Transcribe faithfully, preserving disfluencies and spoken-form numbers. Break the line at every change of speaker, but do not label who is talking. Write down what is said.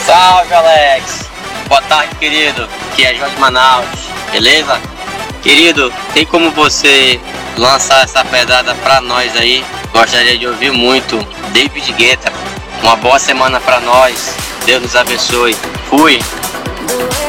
Salve, Alex. Boa tarde, querido. Aqui é Jorge Manaus, beleza? Querido, tem como você lançar essa pedrada pra nós aí? Gostaria de ouvir muito. David Guetta. Uma boa semana pra nós. Deus nos abençoe. Fui.